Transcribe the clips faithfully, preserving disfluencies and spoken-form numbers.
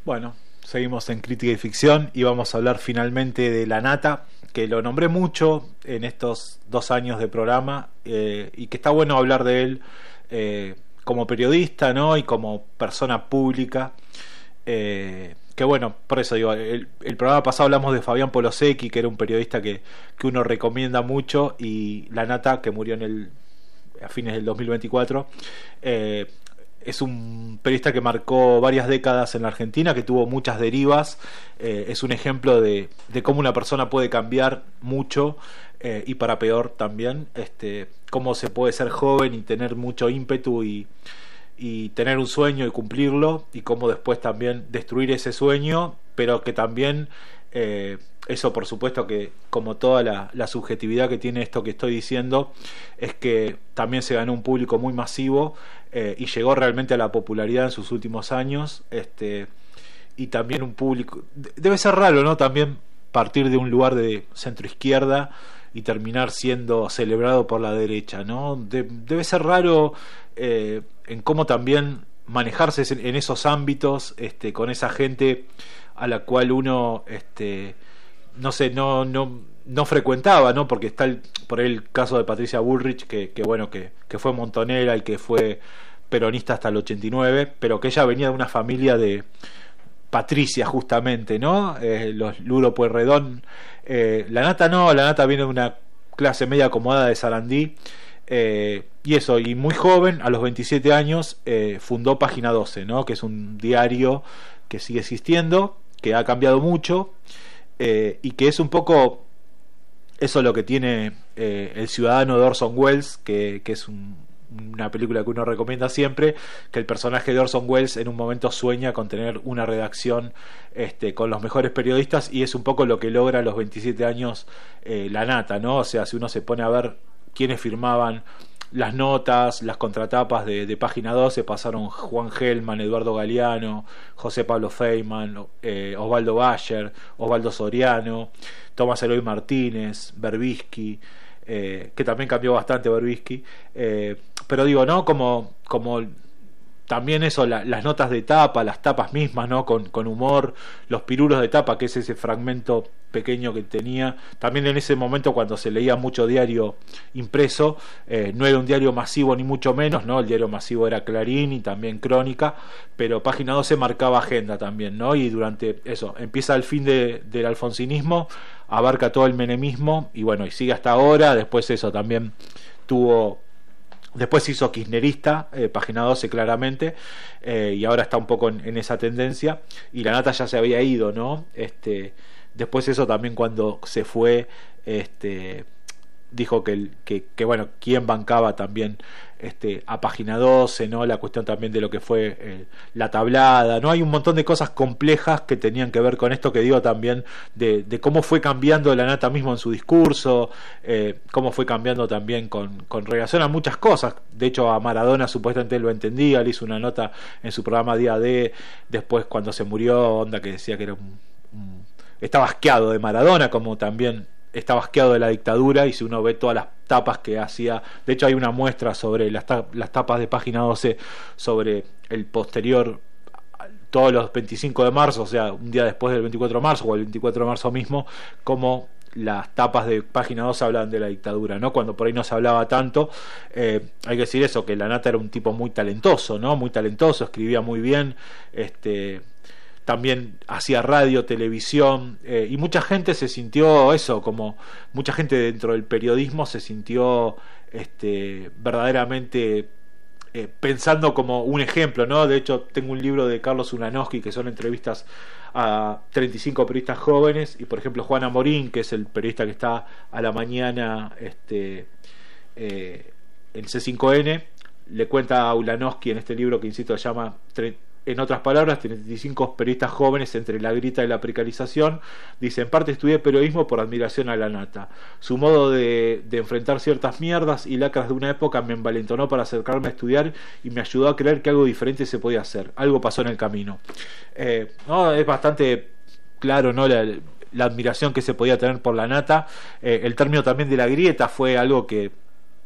Bueno, seguimos en Crítica y Ficción y vamos a hablar finalmente de La Nata, que lo nombré mucho en estos dos años de programa, eh, y que está bueno hablar de él eh, como periodista, ¿no? Y como persona pública. Eh, que bueno, por eso digo, el, el programa pasado hablamos de Fabián Polosecchi, que era un periodista que, que uno recomienda mucho, y La Nata, que murió en el a fines del dos mil veinticuatro. Eh, es un periodista que marcó varias décadas en la Argentina, que tuvo muchas derivas. Eh, es un ejemplo de, de cómo una persona puede cambiar mucho, eh, y para peor también. Este, cómo se puede ser joven y tener mucho ímpetu y, y tener un sueño y cumplirlo, y cómo después también destruir ese sueño, pero que también eh, eso, por supuesto, que como toda la, la subjetividad que tiene esto que estoy diciendo, es que también se ganó un público muy masivo, eh, y llegó realmente a la popularidad en sus últimos años. Este, y también un público, debe ser raro, ¿no? También partir de un lugar de centro izquierda y terminar siendo celebrado por la derecha, ¿no? De, debe ser raro eh, en cómo también manejarse en esos ámbitos, este, con esa gente a la cual uno, este, no sé, no, no, no frecuentaba, ¿no? Porque está el, por ahí el caso de Patricia Bullrich, que, que bueno, que, que fue montonera y que fue peronista hasta el ochenta y nueve, pero que ella venía de una familia de Patricia, justamente, ¿no? Eh, los Luro Pueyrredón. Eh, la Nata no, la Nata viene de una clase media acomodada de Sarandí. Eh, y eso, y muy joven, a los veintisiete años, eh, fundó Página doce, ¿no? Que es un diario que sigue existiendo, que ha cambiado mucho, eh, y que es un poco eso lo que tiene eh, El Ciudadano de Orson Welles, que, que es un, una película que uno recomienda siempre, que el personaje de Orson Welles en un momento sueña con tener una redacción este, con los mejores periodistas, y es un poco lo que logra a los veintisiete años eh, La Nata, ¿no? O sea, si uno se pone a ver quiénes firmaban las notas, las contratapas de, de Página doce, pasaron Juan Gelman, Eduardo Galeano, José Pablo Feynman, eh, Osvaldo Bayer, Osvaldo Soriano, Tomás Eloy Martínez, Berbisky, eh, que también cambió bastante Berbisky, eh, pero digo, ¿no? Como, como también eso, la, las notas de tapa, las tapas mismas, ¿no? Con, con humor, los pirulos de tapa, que es ese fragmento pequeño que tenía. También en ese momento, cuando se leía mucho diario impreso, eh, no era un diario masivo ni mucho menos, ¿no? El diario masivo era Clarín y también Crónica, pero Página doce marcaba agenda también, ¿no? Y durante eso, empieza el fin de, del alfonsinismo, abarca todo el menemismo, y bueno, y sigue hasta ahora. Después eso también tuvo... Después se hizo kirchnerista, eh, Página doce claramente, eh, y ahora está un poco en, en esa tendencia, y La Nata ya se había ido, ¿no? Este, después eso también, cuando se fue, este, dijo que, que, que bueno, quién bancaba también este, a Página doce, ¿no? La cuestión también de lo que fue eh, la tablada, ¿no? Hay un montón de cosas complejas que tenían que ver con esto que digo también, de, de cómo fue cambiando La Nata mismo en su discurso, eh, cómo fue cambiando también con, con relación a muchas cosas. De hecho, a Maradona supuestamente él lo entendía, le hizo una nota en su programa Día D, después cuando se murió, onda, que decía que era un, un estaba asqueado de Maradona, como también estaba asqueado de la dictadura. Y si uno ve todas las tapas que hacía, de hecho hay una muestra sobre las, ta- las tapas de Página doce sobre el posterior, todos los veinticinco de marzo, o sea, un día después del veinticuatro de marzo o el veinticuatro de marzo mismo, como las tapas de Página doce hablaban de la dictadura, ¿no? Cuando por ahí no se hablaba tanto. Eh, hay que decir eso, que La Nata era un tipo muy talentoso, ¿no? Muy talentoso, escribía muy bien, este... también hacía radio, televisión, eh, y mucha gente se sintió eso, como mucha gente dentro del periodismo se sintió este, verdaderamente eh, pensando como un ejemplo, ¿no? De hecho, tengo un libro de Carlos Ulanowski, que son entrevistas a treinta y cinco periodistas jóvenes, y por ejemplo Juana Morín, que es el periodista que está a la mañana este, eh, en C cinco N, le cuenta a Ulanowski en este libro, que insisto se llama, en otras palabras, treinta y cinco periodistas jóvenes entre la grita y la precarización. Dice: en parte estudié periodismo por admiración a La Nata. Su modo de, de enfrentar ciertas mierdas y lacras de una época me envalentonó para acercarme a estudiar y me ayudó a creer que algo diferente se podía hacer. Algo pasó en el camino. Eh, no, es bastante claro, ¿no? La, la admiración que se podía tener por La Nata. Eh, el término también de la grieta fue algo que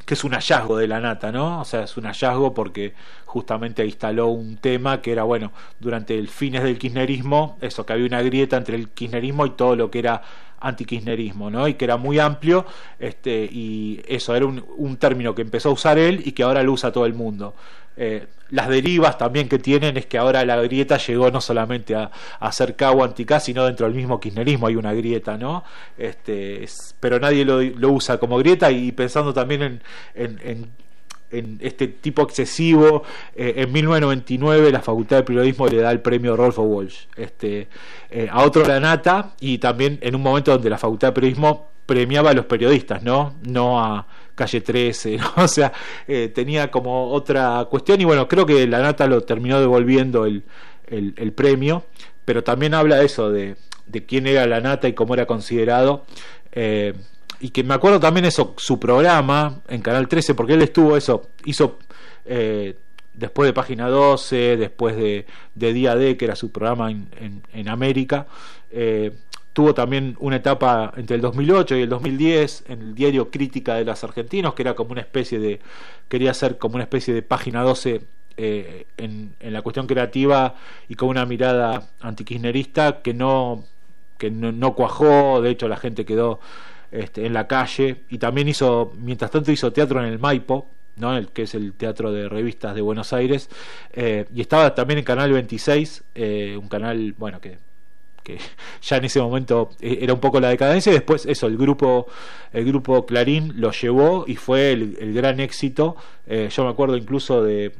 que es un hallazgo de la nata, ¿no? O sea, es un hallazgo porque justamente instaló un tema que era, bueno, durante el fines del kirchnerismo, eso, que había una grieta entre el kirchnerismo y todo lo que era antikirchnerismo, ¿no? Y que era muy amplio, este, y eso, era un, un término que empezó a usar él y que ahora lo usa todo el mundo. Eh, las derivas también que tienen es que ahora la grieta llegó no solamente a, a ser K o anti-K, sino dentro del mismo kirchnerismo hay una grieta, ¿no? Este, es, pero nadie lo, lo usa como grieta, y pensando también en, en, en, en este tipo excesivo, eh, en mil novecientos noventa y nueve la Facultad de Periodismo le da el premio Rodolfo Walsh, este, eh, a otro la nata, y también en un momento donde la Facultad de Periodismo premiaba a los periodistas, no no a Calle trece, ¿no? O sea, eh, tenía como otra cuestión, y bueno, creo que la nata lo terminó devolviendo el, el, el premio, pero también habla de eso, de, de quién era la nata y cómo era considerado, eh, y que me acuerdo también eso, su programa en Canal trece, porque él estuvo eso, hizo eh, después de Página doce, después de, de Día D, que era su programa en, en, en América, eh, tuvo también una etapa entre el dos mil ocho y el dos mil diez en el diario Crítica de los Argentinos, que era como una especie de, quería ser como una especie de Página doce eh, en, en la cuestión creativa y con una mirada antikirchnerista que no, que no, no cuajó. De hecho, la gente quedó este, en la calle, y también hizo, mientras tanto hizo teatro en el Maipo, ¿no? El que es el teatro de revistas de Buenos Aires, eh, y estaba también en Canal veintiséis, eh, un canal, bueno, que que ya en ese momento era un poco la decadencia, y después eso, el grupo el grupo Clarín lo llevó y fue el, el gran éxito. Eh, yo me acuerdo incluso de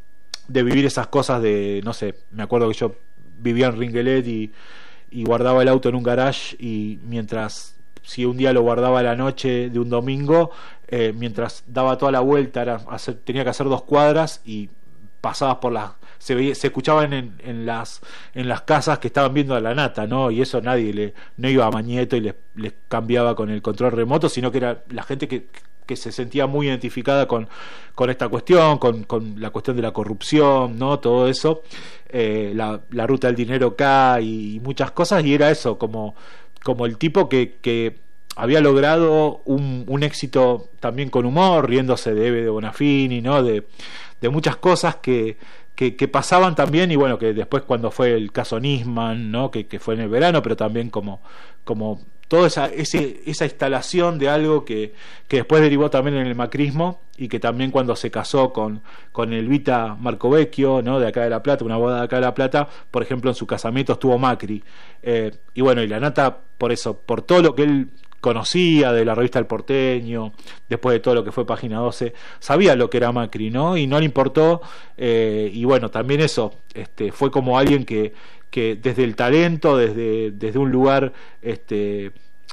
de vivir esas cosas de, no sé, me acuerdo que yo vivía en Ringelet y, y guardaba el auto en un garage, y mientras, si un día lo guardaba a la noche de un domingo, eh, mientras daba toda la vuelta, era hacer, tenía que hacer dos cuadras, y pasabas por las, se veía, se escuchaban en, en las en las casas que estaban viendo a la nata, ¿no? Y eso nadie le no iba a Mañeto y les, les cambiaba con el control remoto, sino que era la gente que, que se sentía muy identificada con, con esta cuestión, con, con la cuestión de la corrupción, ¿no? Todo eso, eh, la, la ruta del dinero K y, y muchas cosas, y era eso, como, como el tipo que, que había logrado un, un éxito también con humor, riéndose de Eve de Bonafini, ¿no? De, de muchas cosas que, que, que pasaban también, y bueno, que después cuando fue el caso Nisman, ¿no? Que, que fue en el verano, pero también como, como toda esa, ese, esa instalación de algo que, que después derivó también en el macrismo, y que también cuando se casó con, con Elvita Marcovecchio, ¿no? De acá de La Plata, una boda de acá de La Plata, por ejemplo, en su casamiento estuvo Macri, eh, y bueno, y la nata, por eso, por todo lo que él conocía de la revista El Porteño, después de todo lo que fue Página doce, sabía lo que era Macri, ¿no? Y no le importó, eh, y bueno, también eso, este, fue como alguien que, que desde el talento, desde, desde un lugar, este,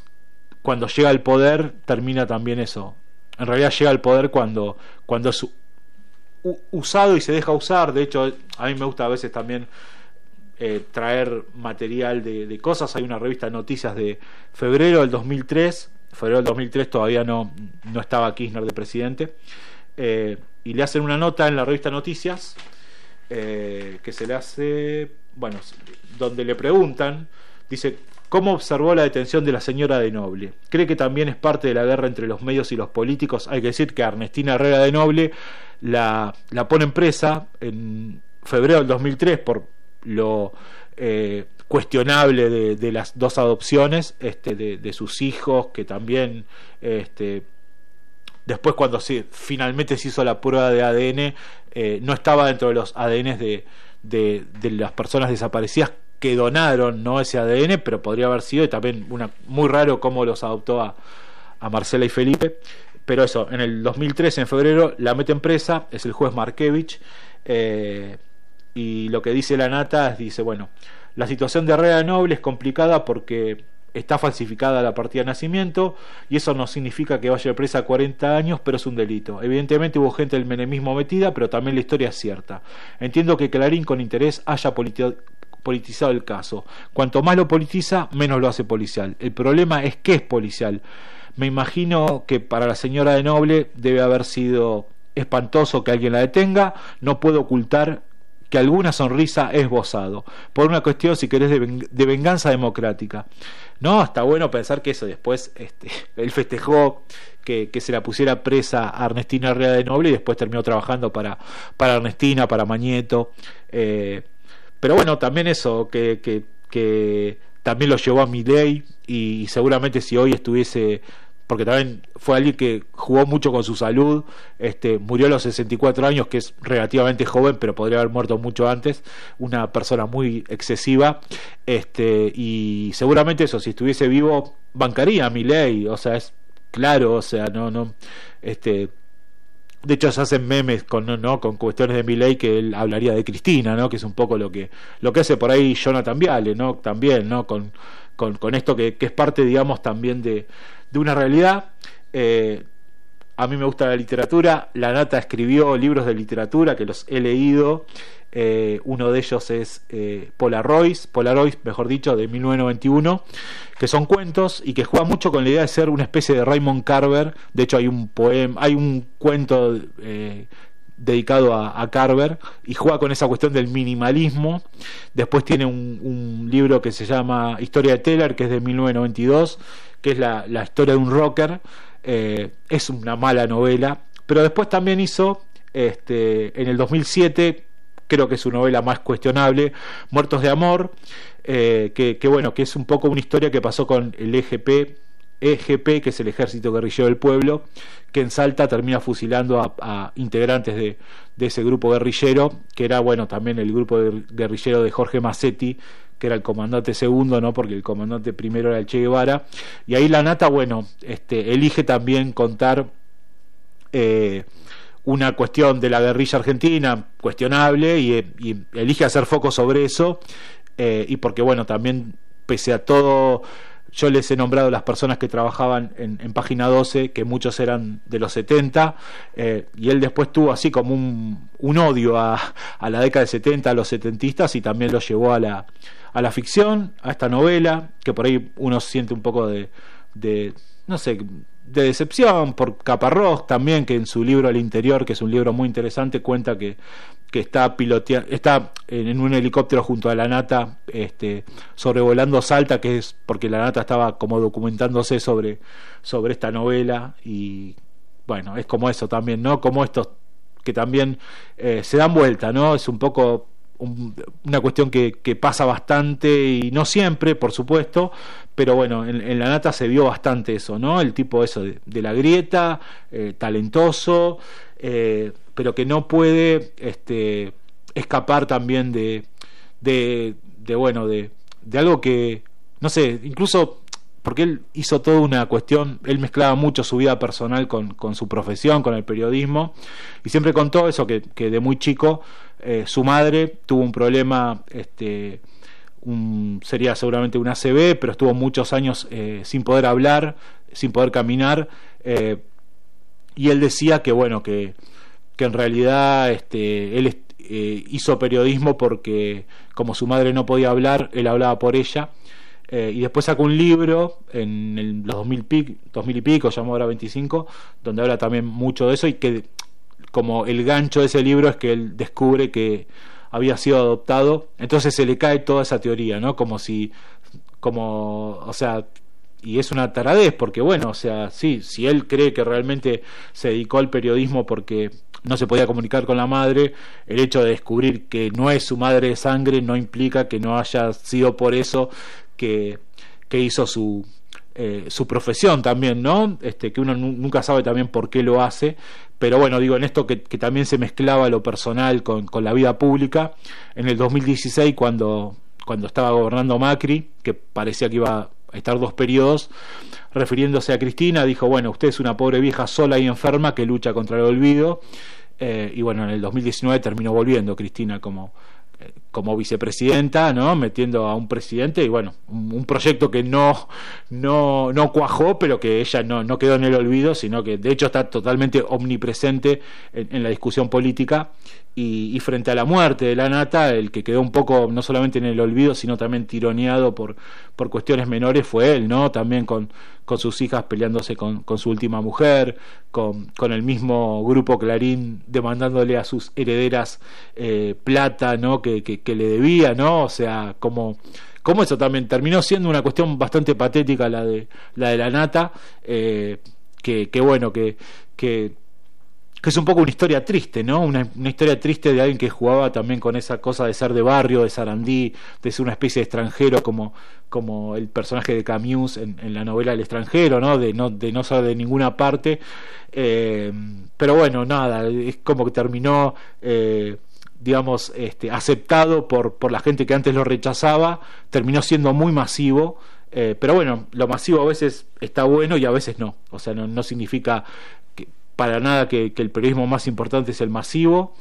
cuando llega al poder, termina también eso. En realidad llega al poder cuando, cuando es usado y se deja usar. De hecho, a mí me gusta a veces también Eh, traer material de, de cosas. Hay una revista de noticias de febrero del dos mil tres, febrero del dos mil tres todavía no, no estaba Kirchner de presidente, eh, y le hacen una nota en la revista Noticias, eh, que se le hace, bueno, donde le preguntan, dice: ¿cómo observó la detención de la señora de Noble? ¿Cree que también es parte de la guerra entre los medios y los políticos? Hay que decir que Ernestina Herrera de Noble la, la ponen presa en febrero del dos mil tres por lo eh, cuestionable de, de las dos adopciones, este, de, de sus hijos, que también, este, después cuando se, finalmente se hizo la prueba de A D N, eh, no estaba dentro de los A D N de, de, de las personas desaparecidas que donaron, ¿no? Ese A D N, pero podría haber sido, y también una, muy raro cómo los adoptó a, a Marcela y Felipe. Pero eso, en el dos mil trece, en febrero, la meten presa, es el juez Markevich, eh, y lo que dice la nata es, dice, bueno, la situación de Herrera de Noble es complicada porque está falsificada la partida de nacimiento, y eso no significa que vaya presa cuarenta años, pero es un delito. Evidentemente hubo gente del menemismo metida, pero también la historia es cierta. Entiendo que Clarín con interés haya politi- politizado el caso. Cuanto más lo politiza, menos lo hace policial. El problema es que es policial. Me imagino que para la señora de Noble debe haber sido espantoso que alguien la detenga. No puedo ocultar que alguna sonrisa he esbozado, por una cuestión, si querés, de, ven- de venganza democrática. No, está bueno pensar que eso después, este, él festejó que, que se la pusiera presa a Ernestina Herrera de Noble y después terminó trabajando para, para Ernestina, para Mañeto. Eh, pero bueno, también eso, que, que, que también lo llevó a Milei, y, y seguramente si hoy estuviese, porque también fue alguien que jugó mucho con su salud, este, murió a los sesenta y cuatro años, que es relativamente joven, pero podría haber muerto mucho antes, una persona muy excesiva, este, y seguramente eso, si estuviese vivo, bancaría a Milei, o sea, es claro, o sea, no, no, este, de hecho se hacen memes con, no, no, con cuestiones de Milei, que él hablaría de Cristina, ¿no? Que es un poco lo que lo que hace por ahí Jonathan Viale, ¿no? También, ¿no? Con, con, con esto que, que es parte, digamos, también de, de una realidad. Eh, a mí me gusta la literatura. La Nata escribió libros de literatura que los he leído. Eh, uno de ellos es eh, Polaroids, Polaroids, mejor dicho, de mil novecientos noventa y uno, que son cuentos y que juega mucho con la idea de ser una especie de Raymond Carver. De hecho, hay un poema, hay un cuento eh, dedicado a, a Carver, y juega con esa cuestión del minimalismo. Después tiene un, un libro que se llama Historia de Teller, que es de mil novecientos noventa y dos, que es la, la historia de un rocker. Eh, es una mala novela, pero después también hizo, este, en el dos mil siete, creo que es su novela más cuestionable, Muertos de Amor, eh, que, que bueno, que es un poco una historia que pasó con el E G P, E G P, que es el Ejército Guerrillero del Pueblo, que en Salta termina fusilando a, a integrantes de, de ese grupo guerrillero, que era, bueno, también el grupo de, guerrillero de Jorge Massetti, que era el comandante segundo, no, porque el comandante primero era el Che Guevara. Y ahí la Nata, bueno, este, elige también contar eh, una cuestión de la guerrilla argentina cuestionable, y, y elige hacer foco sobre eso, eh, y porque, bueno, también, pese a todo, yo les he nombrado las personas que trabajaban en, en Página doce, que muchos eran de los setenta, eh, y él después tuvo así como un, un odio a, a la década de setenta, a los setentistas, y también lo llevó a la, a la ficción, a esta novela, que por ahí uno siente un poco de, de no sé, de decepción por Caparrós también, que en su libro Al Interior, que es un libro muy interesante, cuenta que, que está piloteando, está en un helicóptero junto a la Nata, este, sobrevolando Salta, que es porque la Nata estaba como documentándose sobre, sobre esta novela. Y bueno, es como eso también, ¿no? Como estos que también eh, se dan vuelta, ¿no? Es un poco un, una cuestión que, que pasa bastante, y no siempre, por supuesto, pero bueno, en, en la Nata se vio bastante eso, ¿no? El tipo eso de, de la grieta, eh, talentoso, eh, pero que no puede este, escapar también de, de, de bueno, de, de algo que, no sé, incluso porque él hizo toda una cuestión, él mezclaba mucho su vida personal con, con su profesión, con el periodismo, y siempre contó eso, que, que de muy chico eh, su madre tuvo un problema, este, un, sería seguramente un A C V, pero estuvo muchos años eh, sin poder hablar, sin poder caminar, eh, y él decía que bueno, que, que en realidad este, él eh, hizo periodismo porque como su madre no podía hablar, él hablaba por ella. Eh, y después sacó un libro en el, los dos mil, pico, dos mil y pico, llamó ahora veinticinco, donde habla también mucho de eso, y que como el gancho de ese libro es que él descubre que había sido adoptado, entonces se le cae toda esa teoría, ¿no? Como si, como, o sea, y es una taradez, porque bueno, o sea, sí, si él cree que realmente se dedicó al periodismo porque no se podía comunicar con la madre, el hecho de descubrir que no es su madre de sangre no implica que no haya sido por eso que, que hizo su eh, su profesión también, ¿no? Este, que uno nunca sabe también por qué lo hace, pero bueno, digo, en esto que, que también se mezclaba lo personal con, con la vida pública. En el dos mil dieciséis, cuando, cuando estaba gobernando Macri, que parecía que iba a estar dos periodos, refiriéndose a Cristina, dijo, bueno, usted es una pobre vieja sola y enferma que lucha contra el olvido, eh, y bueno, en el dos mil diecinueve terminó volviendo Cristina como como vicepresidenta, ¿no? Metiendo a un presidente y bueno, un, un proyecto que no, no, no cuajó, pero que ella no, no quedó en el olvido, sino que de hecho está totalmente omnipresente en, en la discusión política. Y, y frente a la muerte de la Nata, el que quedó un poco no solamente en el olvido, sino también tironeado por, por cuestiones menores fue él, ¿no? También con, con sus hijas peleándose con, con su última mujer, con, con el mismo grupo Clarín demandándole a sus herederas eh, plata, ¿no? Que, que, que le debía, ¿no? O sea, como... como eso también terminó siendo una cuestión bastante patética la de la de la Nata, eh, que, que bueno, que, que que es un poco una historia triste, ¿no? Una, una historia triste de alguien que jugaba también con esa cosa de ser de barrio, de Sarandí, de ser una especie de extranjero como, como el personaje de Camus en, en la novela El extranjero, ¿no? De no, de no ser de ninguna parte. Eh, pero bueno, nada, es como que terminó... Eh, digamos, este, aceptado por, por la gente que antes lo rechazaba, terminó siendo muy masivo, eh, pero bueno, lo masivo a veces está bueno y a veces no, o sea, no, no significa que, para nada que, que el periodismo más importante es el masivo,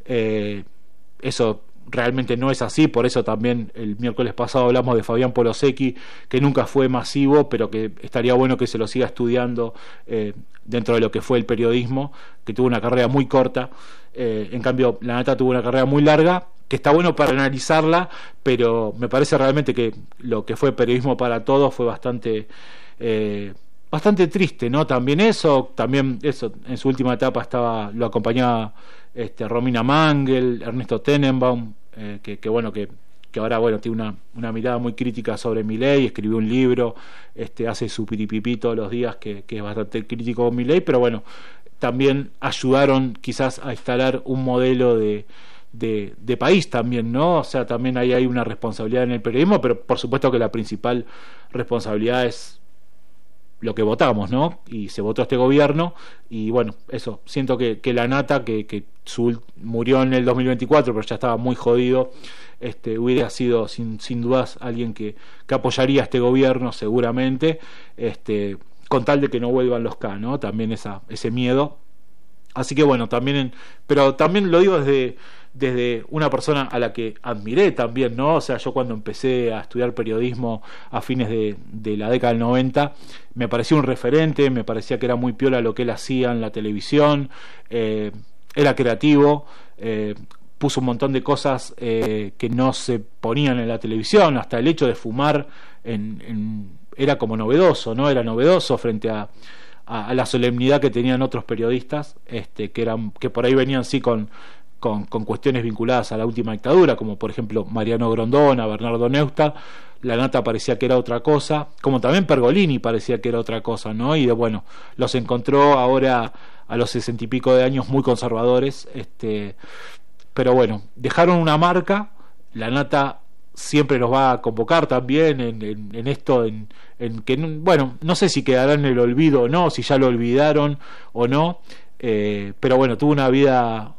eh, eso realmente no es así, por eso también el miércoles pasado hablamos de Fabián Polosecchi, que nunca fue masivo, pero que estaría bueno que se lo siga estudiando eh, dentro de lo que fue el periodismo, que tuvo una carrera muy corta. Eh, en cambio la Nata tuvo una carrera muy larga, que está bueno para analizarla, pero me parece realmente que lo que fue periodismo para todos fue bastante eh, bastante triste, ¿no? También eso, también eso, en su última etapa estaba, lo acompañaba este, Romina Mangel, Ernesto Tenenbaum, eh, que, que bueno, que, que ahora bueno tiene una, una mirada muy crítica sobre Milei, escribió un libro, este, hace su piripipí todos los días, que, que es bastante crítico con Milei, pero bueno, también ayudaron quizás a instalar un modelo de, de, de país también, ¿no? O sea, también ahí hay una responsabilidad en el periodismo, pero por supuesto que la principal responsabilidad es lo que votamos, ¿no? Y se votó este gobierno y bueno, eso, siento que, que la Nata, que, que su, murió en el dos mil veinticuatro, pero ya estaba muy jodido, este, hubiera sido sin, sin dudas alguien que, que apoyaría a este gobierno seguramente, este, con tal de que no vuelvan los K, ¿no? También esa, ese miedo. Así que bueno, también en, pero también lo digo desde, desde una persona a la que admiré también, ¿no? O sea, yo cuando empecé a estudiar periodismo a fines de, de la década del noventa, me parecía un referente, me parecía que era muy piola lo que él hacía en la televisión, eh, era creativo, eh, puso un montón de cosas eh, que no se ponían en la televisión, hasta el hecho de fumar en, en, era como novedoso, ¿no? Era novedoso frente a A, a la solemnidad que tenían otros periodistas, este, que eran, que por ahí venían sí con, con, con cuestiones vinculadas a la última dictadura, como por ejemplo Mariano Grondona, Bernardo Neustadt. La Nata parecía que era otra cosa, como también Pergolini parecía que era otra cosa, ¿no? Y de, bueno, los encontró ahora a los sesenta y pico de años muy conservadores, este, pero bueno, dejaron una marca. La Nata siempre los va a convocar también en, en, en esto, en, en que, bueno, no sé si quedará en el olvido o no, si ya lo olvidaron o no, eh, pero bueno, tuvo una vida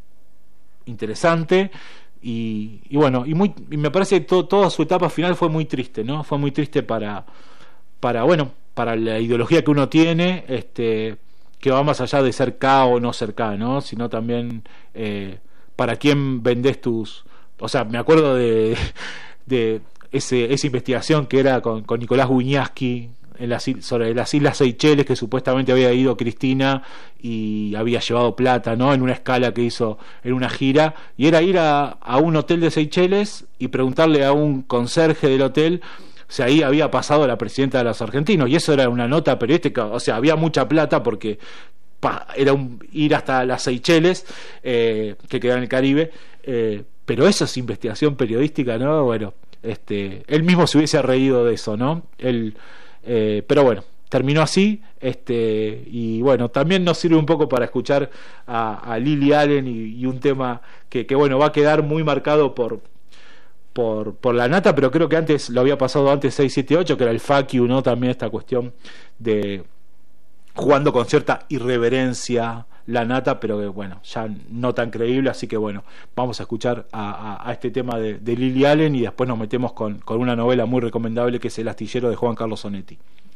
interesante y, y bueno, y, muy, y me parece que to, toda su etapa final fue muy triste, ¿no? Fue muy triste para, para, bueno, para la ideología que uno tiene, este, que va más allá de ser K o no ser K, ¿no? Sino también eh, para quién vendés tus... O sea, me acuerdo de, de ese, esa investigación que era con, con Nicolás Wiñaski en las, sobre las Islas Seychelles, que supuestamente había ido Cristina y había llevado plata, ¿no? En una escala que hizo en una gira, y era ir a, a un hotel de Seychelles y preguntarle a un conserje del hotel si ahí había pasado la presidenta de los argentinos, y eso era una nota periodística. O sea, había mucha plata porque pa, era un, ir hasta las Seychelles, eh, que quedan en el Caribe, eh, pero eso es investigación periodística, ¿no? Bueno, este, él mismo se hubiese reído de eso, ¿no? Él, eh, pero bueno, terminó así, este, y bueno, también nos sirve un poco para escuchar a, a Lily Allen y, y un tema que, que bueno, va a quedar muy marcado por por, por la Nata, pero creo que antes lo había pasado antes seis siete ocho, que era el fuck you, ¿no? También esta cuestión de jugando con cierta irreverencia la Nata, pero que bueno, ya no tan creíble. Así que bueno, vamos a escuchar a, a, a este tema de, de Lily Allen y después nos metemos con, con una novela muy recomendable que es El astillero de Juan Carlos Onetti.